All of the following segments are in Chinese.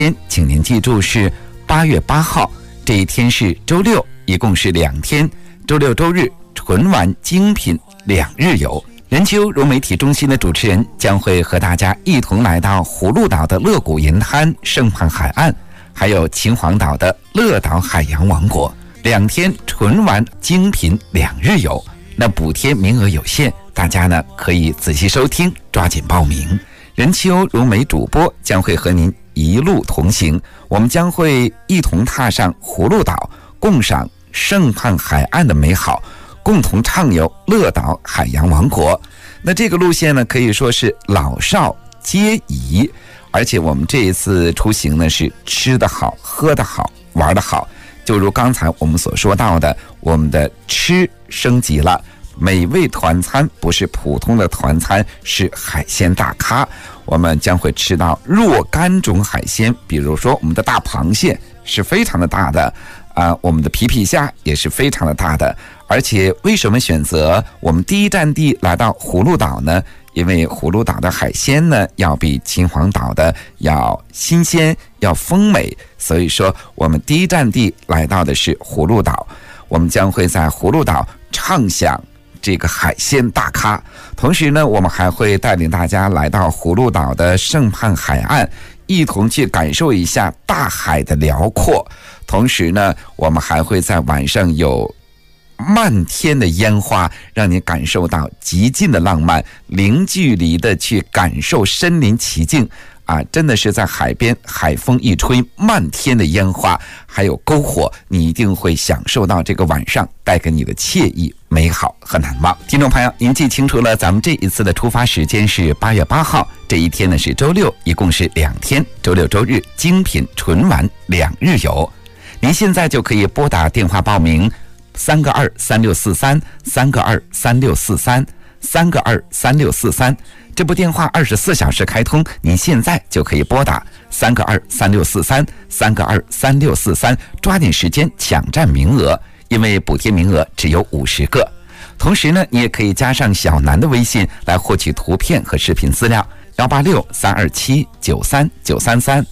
请您记住是8月8号，这一天是周六，一共是2天，周六周日纯玩精品2日游。人丘融媒体中心的主持人将会和大家一同来到葫芦岛的乐谷银滩盛畔海岸，还有秦皇岛的乐岛海洋王国，2天纯玩精品2日游。那补贴名额有限，大家呢可以仔细收听，抓紧报名。人丘融媒主播将会和您一路同行，我们将会一同踏上葫芦岛，共赏盛畔海岸的美好，共同畅游乐岛海洋王国。那这个路线呢，可以说是老少皆宜，而且我们这一次出行呢，是吃得好、喝得好、玩得好。就如刚才我们所说到的，我们的吃升级了，美味团餐不是普通的团餐，是海鲜大咖。我们将会吃到若干种海鲜，比如说我们的大螃蟹是非常的大的，我们的皮皮虾也是非常的大的。而且为什么选择我们第一站地来到葫芦岛呢？因为葫芦岛的海鲜呢，要比秦皇岛的要新鲜，要丰美，所以说我们第一站地来到的是葫芦岛。我们将会在葫芦岛畅享这个海鲜大咖，同时呢，我们还会带领大家来到葫芦岛的盛畔海岸，一同去感受一下大海的辽阔。同时呢，我们还会在晚上有漫天的烟花，让你感受到极尽的浪漫，零距离的去感受身临其境真的是在海边，海风一吹，漫天的烟花还有篝火，你一定会享受到这个晚上带给你的惬意、美好和难忘。听众朋友，您记清楚了，咱们这一次的出发时间是8月8号，这一天呢是周六，一共是2天，周六周日精品纯玩2日游。您现在就可以拨打电话报名3个2 3643 3个2 3643 3个2 3643，这部电话24小时开通，您现在就可以拨打3个2 3643 3个2 3643，抓紧时间抢占名额，因为补贴名额只有50个。同时呢，你也可以加上小南的微信来获取图片和视频资料，186 327 93 933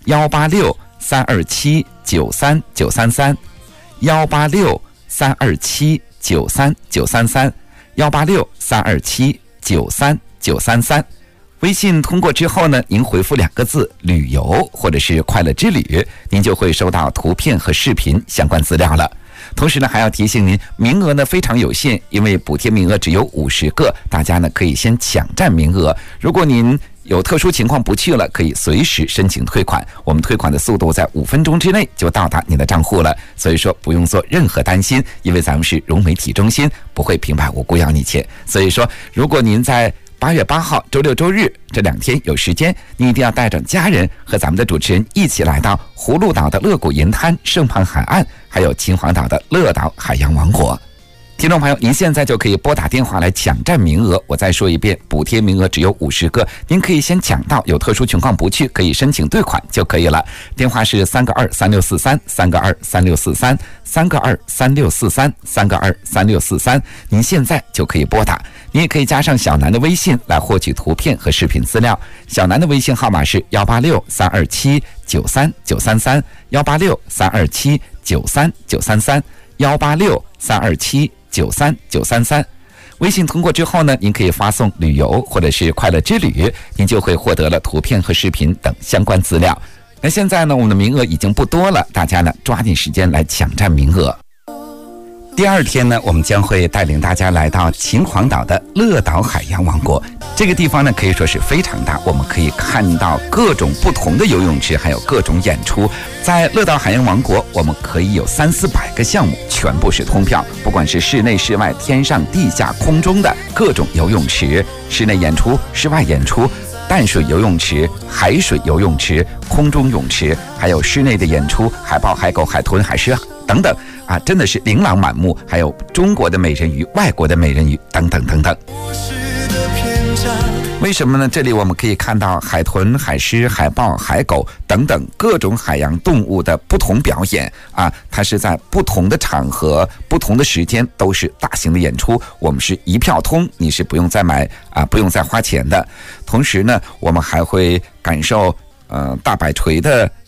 186 327 93 933 186 327 93 933 186 327 93 933。微信通过之后呢，您回复2个字旅游或者是快乐之旅，您就会收到图片和视频相关资料了。同时呢，还要提醒您，名额呢非常有限，因为补贴名额只有50个，大家呢可以先抢占名额。如果您有特殊情况不去了，可以随时申请退款，我们退款的速度在5分钟之内就到达你的账户了，所以说不用做任何担心，因为咱们是融媒体中心，不会平白无故要你钱。所以说，如果您在8月8号周六周日这2天有时间，你一定要带着家人和咱们的主持人一起来到葫芦岛的乐谷银滩盛畔海岸，还有秦皇岛的乐岛海洋王国。听众朋友，您现在就可以拨打电话来抢占名额。我再说一遍，补贴名额只有50个，您可以先抢到，有特殊情况不去可以申请退款就可以了。电话是3个2 3643 3个2 3643 3个2 3643 3个2 3643，您现在就可以拨打。你也可以加上小南的微信来获取图片和视频资料。小南的微信号码是186 327 93 933 186 327 93 933 186 327 93 933。微信通过之后呢，您可以发送旅游或者是快乐之旅，您就会获得了图片和视频等相关资料。那现在呢，我们的名额已经不多了，大家呢抓紧时间来抢占名额。第2天呢，我们将会带领大家来到秦皇岛的乐岛海洋王国。这个地方呢可以说是非常大，我们可以看到各种不同的游泳池，还有各种演出。在乐岛海洋王国，我们可以有300-400个项目，全部是通票，不管是室内室外、天上地下空中的各种游泳池，室内演出、室外演出，淡水游泳池、海水游泳池、空中泳池，还有室内的演出，海豹、海狗、海豚、海狮等等真的是琳琅满目，还有中国的美人鱼、外国的美人鱼等等等等。为什么呢？这里我们可以看到海豚、海狮、海豹、海狗等等各种海洋动物的不同表演它是在不同的场合、不同的时间都是大型的演出，我们是一票通，你是不用再买不用再花钱的。同时呢，我们还会感受大摆锤的